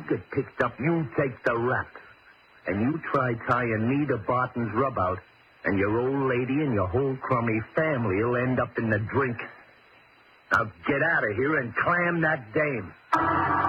get picked up, you take the rap. And you try tying me to Barton's rubout, and your old lady and your whole crummy family will end up in the drink. Now get out of here and clam that dame.